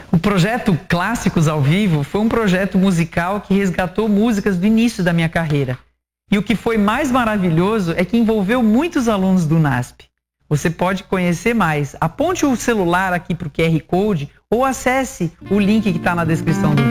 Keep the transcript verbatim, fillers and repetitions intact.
O projeto Clássicos ao Vivo foi um projeto musical que resgatou músicas do início da minha carreira. E o que foi mais maravilhoso é que envolveu muitos alunos do NASP. Você pode conhecer mais. Aponte o celular aqui para o Q R Code ou acesse o link que está na descrição do vídeo.